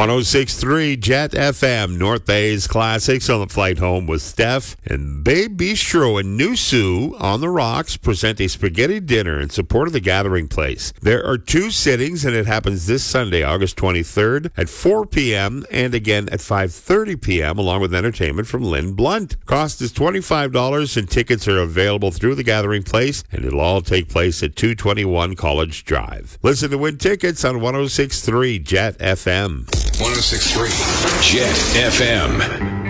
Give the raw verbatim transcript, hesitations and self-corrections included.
oh six point three Jet F M, North Bay's Classics on the flight home with Steph. And Babe Bistro and Nusu on the Rocks present a spaghetti dinner in support of the Gathering Place. There are two sittings, and it happens this Sunday, August twenty-third at four p.m. and again at five thirty p.m. along with entertainment from Lynn Blunt. Cost is twenty-five dollars, and tickets are available through the Gathering Place, and it'll all take place at two twenty-one College Drive. Listen to win tickets on one oh six point three Jet F M. one oh six point three Jet F M.